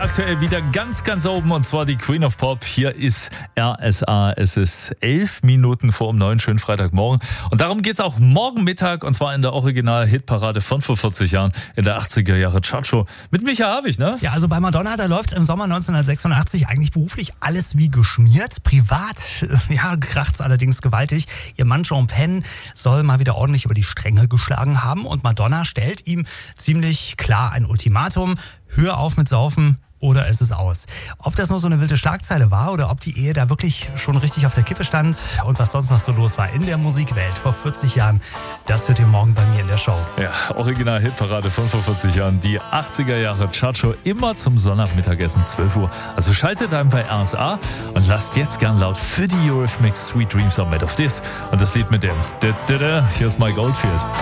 aktuell wieder ganz, ganz oben und zwar die Queen of Pop. Hier ist RSA. Es ist 11 Minuten vor 9, schönen Freitagmorgen. Und darum geht's auch morgen Mittag und zwar in der Original-Hitparade von vor 40 Jahren in der 80er Jahre Chartshow. Mit Micha Habich, ne? Ja, also bei Madonna, da läuft im Sommer 1986 eigentlich beruflich alles wie geschmiert. Privat, ja, kracht's allerdings gewaltig. Ihr Mann Sean Penn soll mal wieder ordentlich über die Stränge geschlagen haben und Madonna stellt ihm ziemlich klar ein Ultimatum. Hör auf mit Saufen oder es ist aus. Ob das nur so eine wilde Schlagzeile war oder ob die Ehe da wirklich schon richtig auf der Kippe stand und was sonst noch so los war in der Musikwelt vor 40 Jahren, das hört ihr morgen bei mir in der Show. Ja, Original-Hitparade von vor 40 Jahren, die 80er Jahre Chartshow, immer zum Sonnabendmittagessen 12 Uhr. Also schaltet ein bei RSA und lasst jetzt gern laut für die Eurythmics Sweet Dreams are made of this und das Lied mit dem hier ist Mike Oldfield.